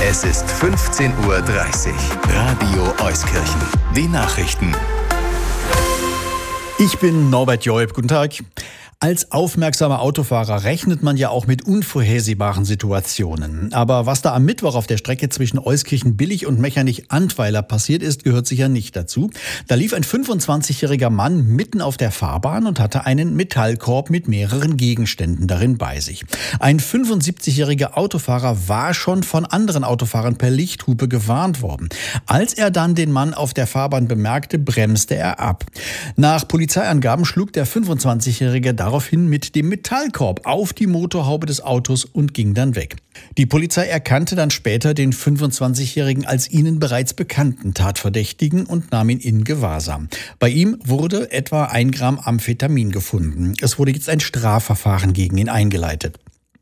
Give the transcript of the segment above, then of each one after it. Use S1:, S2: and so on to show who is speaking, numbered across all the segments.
S1: Es ist 15:30 Uhr. Radio Euskirchen. Die Nachrichten.
S2: Ich bin Norbert Joib. Guten Tag. Als aufmerksamer Autofahrer rechnet man ja auch mit unvorhersehbaren Situationen. Aber was da am Mittwoch auf der Strecke zwischen Euskirchen-Billig und Mechernich-Antweiler passiert ist, gehört sicher nicht dazu. Da lief ein 25-jähriger Mann mitten auf der Fahrbahn und hatte einen Metallkorb mit mehreren Gegenständen darin bei sich. Ein 75-jähriger Autofahrer war schon von anderen Autofahrern per Lichthupe gewarnt worden. Als er dann den Mann auf der Fahrbahn bemerkte, bremste er ab. Nach Polizeiangaben schlug der 25-jährige daraufhin mit dem Metallkorb auf die Motorhaube des Autos und ging dann weg. Die Polizei erkannte dann später den 25-jährigen als ihnen bereits bekannten Tatverdächtigen und nahm ihn in Gewahrsam. Bei ihm wurde etwa 1 Gramm Amphetamin gefunden. Es wurde jetzt ein Strafverfahren gegen ihn eingeleitet.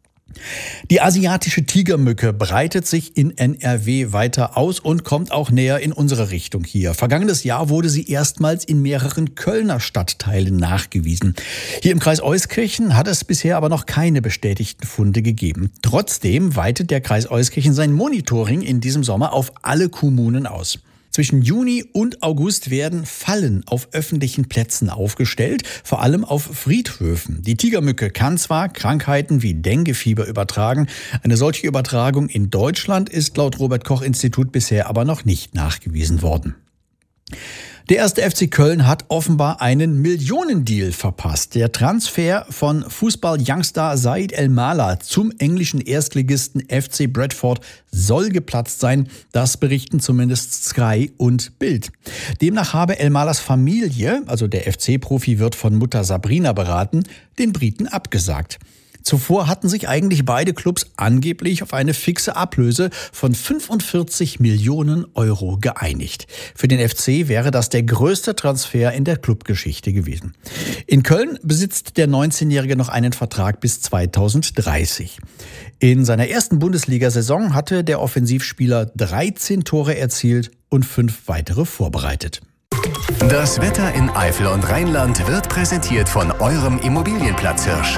S2: Die asiatische Tigermücke breitet sich in NRW weiter aus und kommt auch näher in unsere Richtung hier. Vergangenes Jahr wurde sie erstmals in mehreren Kölner Stadtteilen nachgewiesen. Hier im Kreis Euskirchen hat es bisher aber noch keine bestätigten Funde gegeben. Trotzdem weitet der Kreis Euskirchen sein Monitoring in diesem Sommer auf alle Kommunen aus. Zwischen Juni und August werden Fallen auf öffentlichen Plätzen aufgestellt, vor allem auf Friedhöfen. Die Tigermücke kann zwar Krankheiten wie Denguefieber übertragen, eine solche Übertragung in Deutschland ist laut Robert-Koch-Institut bisher aber noch nicht nachgewiesen worden. Der erste FC Köln hat offenbar einen Millionendeal verpasst. Der Transfer von Fußball-Youngstar Said El-Mala zum englischen Erstligisten FC Bradford soll geplatzt sein. Das berichten zumindest Sky und Bild. Demnach habe El-Malas Familie, also der FC-Profi wird von Mutter Sabrina beraten, den Briten abgesagt. Zuvor hatten sich eigentlich beide Clubs angeblich auf eine fixe Ablöse von 45 Millionen Euro geeinigt. Für den FC wäre das der größte Transfer in der Clubgeschichte gewesen. In Köln besitzt der 19-Jährige noch einen Vertrag bis 2030. In seiner ersten Bundesliga-Saison hatte der Offensivspieler 13 Tore erzielt und 5 weitere vorbereitet.
S1: Das Wetter in Eifel und Rheinland wird präsentiert von eurem Immobilienplatzhirsch.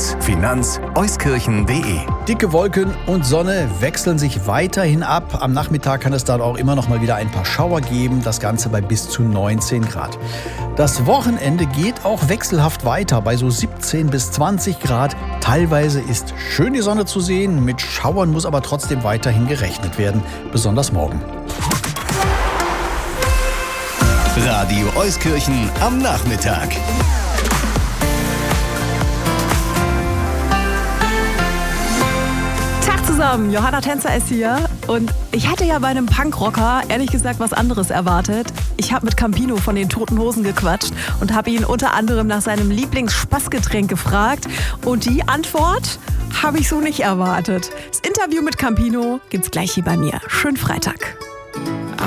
S1: finanz-euskirchen.de.
S2: Dicke Wolken und Sonne wechseln sich weiterhin ab. Am Nachmittag kann es dann auch immer noch mal wieder ein paar Schauer geben. Das Ganze bei bis zu 19 Grad. Das Wochenende geht auch wechselhaft weiter bei so 17 bis 20 Grad. Teilweise ist schön die Sonne zu sehen. Mit Schauern muss aber trotzdem weiterhin gerechnet werden. Besonders morgen.
S1: Radio Euskirchen am Nachmittag.
S3: Tag zusammen, Johanna Tänzer ist hier und ich hätte ja bei einem Punkrocker ehrlich gesagt was anderes erwartet. Ich habe mit Campino von den Toten Hosen gequatscht und habe ihn unter anderem nach seinem Lieblingsspaßgetränk gefragt und die Antwort habe ich so nicht erwartet. Das Interview mit Campino gibt's gleich hier bei mir. Schönen Freitag.